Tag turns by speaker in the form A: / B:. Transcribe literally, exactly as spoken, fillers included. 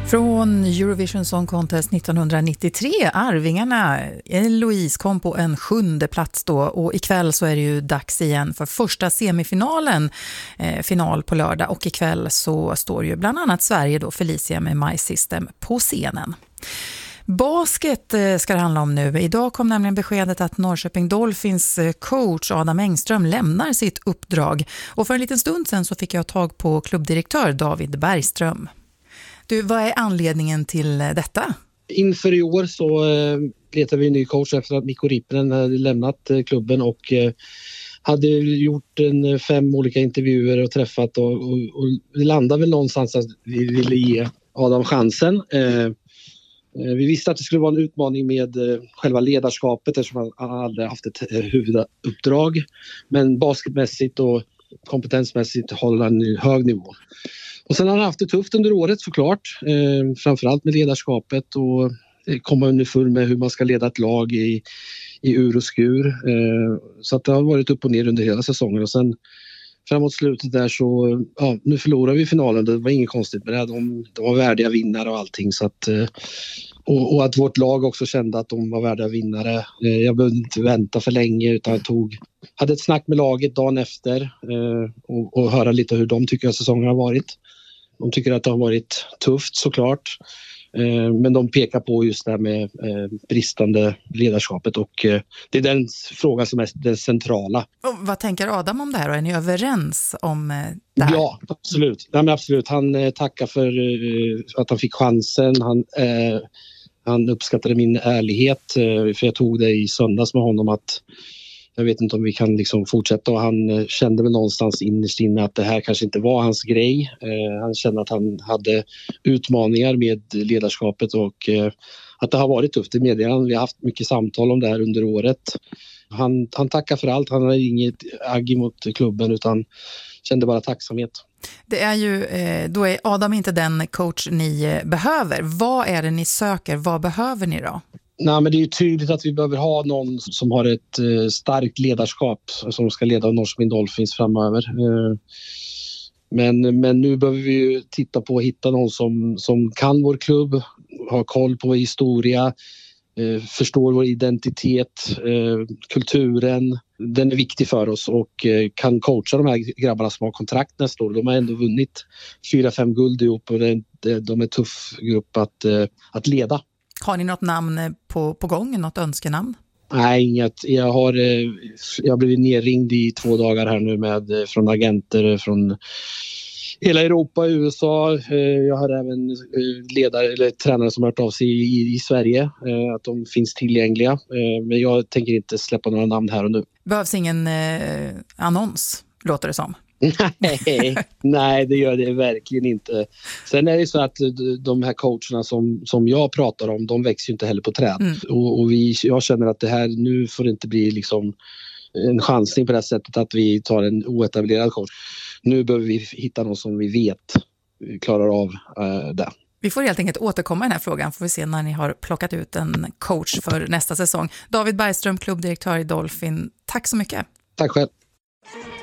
A: Från Eurovision Song Contest nittonhundranittiotre, Arvingarna. Eloise kom på en sjunde plats då, och ikväll så är det ju dags igen för första semifinalen, eh, final på lördag, och ikväll så står ju bland annat Sverige då, Felicia med My System på scenen. Basket ska det handla om nu. Idag kom nämligen beskedet att Norrköping Dolphins coach Adam Engström lämnar sitt uppdrag. Och för en liten stund sedan så fick jag tag på klubbdirektör David Bergström. Du, vad är anledningen till detta?
B: Inför i år så eh, letade vi en ny coach efter att Mikko Rippinen hade lämnat eh, klubben och eh, hade gjort en, fem olika intervjuer och träffat och, och, och vi landade väl någonstans att vi ville ge Adam chansen. Eh, Vi visste att det skulle vara en utmaning med själva ledarskapet eftersom han aldrig haft ett huvuduppdrag. Men basketmässigt och kompetensmässigt håller han en hög nivå. Och sen har han haft det tufft under året såklart. Eh, framförallt med ledarskapet och komma underfull med hur man ska leda ett lag i, i ur och skur. Eh, så att det har varit upp och ner under hela säsongen. Och sen framåt slutet där så, ja, nu förlorar vi finalen. Det var inget konstigt med det. De, de var värdiga vinnare och allting. Så att, och, och att vårt lag också kände att de var värdiga vinnare. Jag behövde inte vänta för länge utan jag tog, hade ett snack med laget dagen efter och, och höra lite hur de tycker att säsongen har varit. De tycker att det har varit tufft såklart. Men de pekar på just det här med bristande ledarskapet och det är den frågan som är den centrala.
A: Och vad tänker Adam om det här? Är ni överens om det här?
B: Ja, absolut. Nej, men absolut. Han tackar för att han fick chansen. Han, eh, han uppskattade min ärlighet för jag tog det i söndags med honom att jag vet inte om vi kan liksom fortsätta och han kände väl någonstans innerst inne att det här kanske inte var hans grej. Eh, han kände att han hade utmaningar med ledarskapet och eh, att det har varit tufft i medierna. Vi har haft mycket samtal om det här under året. Han, han tackar för allt. Han har inget agg mot klubben utan kände bara tacksamhet.
A: Det är ju, eh, då är Adam inte den coach ni behöver. Vad är det ni söker? Vad behöver ni då?
B: Nej, men det är ju tydligt att vi behöver ha någon som har ett eh, starkt ledarskap som ska leda Norrköping Dolphins framöver. Eh, men, men nu behöver vi ju titta på att hitta någon som, som kan vår klubb, har koll på vår historia, eh, förstår vår identitet, eh, kulturen. Den är viktig för oss och eh, kan coacha de här grabbarna som har kontrakt nästa år. De har ändå vunnit fyra, fem guld ihop och det, det, de är en tuff grupp att, eh, att leda.
A: Har ni något namn på, på gång, något önskenamn?
B: Nej, inget. Jag har, jag har blivit nerringd i två dagar här nu med, från agenter från hela Europa och U S A. Jag har även ledare eller tränare som har hört av sig i, i Sverige att de finns tillgängliga. Men jag tänker inte släppa några namn här och nu.
A: Behövs ingen eh, annons, låter det som.
B: nej, nej, det gör det verkligen inte. Sen är det så att de här coacherna som, som jag pratar om, de växer ju inte heller på träd. Mm. Och, och vi, jag känner att det här nu får det inte bli liksom en chansning på det här sättet att vi tar en oetablerad coach. Nu behöver vi hitta någon som vi vet klarar av uh, det.
A: Vi får helt enkelt återkomma i den här frågan, får vi se när ni har plockat ut en coach för nästa säsong. David Bergström, klubbdirektör i Dolphin, tack så mycket.
B: Tack själv.